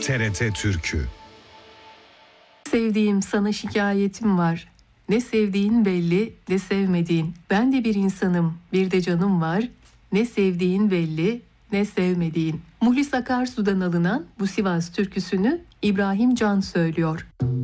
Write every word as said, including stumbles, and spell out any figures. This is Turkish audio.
T R T Türkü. Sevdiğim, sana şikayetim var. Ne sevdiğin belli, ne sevmediğin. Ben de bir insanım, bir de canım var. Ne sevdiğin belli, ne sevmediğin. Muhlis Akarsu'dan alınan bu Sivas türküsünü İbrahim Can söylüyor.